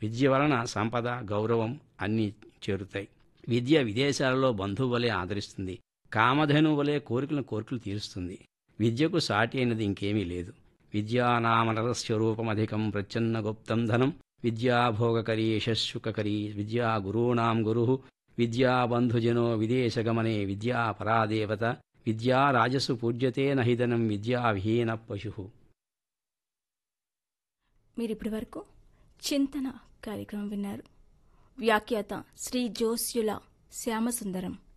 విద్య వలన సంపద, గౌరవం అన్నీ చేరుతాయి. విద్య విదేశాలలో బంధువు వలె ఆదరిస్తుంది. కామధేను వలె కోరికలు తీరుస్తుంది. విద్యకు సాటి అయినది ఇంకేమీ లేదు. విద్యానామనరస్వరూపమధికం ప్రచ్ఛన్న గుప్తం ధనం విద్యాభోగకరీ యశస్సుఖకరీ విద్యా గురూణాం గురు విద్యాబంధుజనో విదేశగమనే విద్యా పరాదేవత విద్యా రాజసు పూజ్యతే నహిధనం విద్యా విహీన పశు. మీరిప్పటి వరకు చింతన కార్యక్రమం విన్నారు. వ్యాఖ్యాత శ్రీ జోస్యుల శ్యామసుందరం.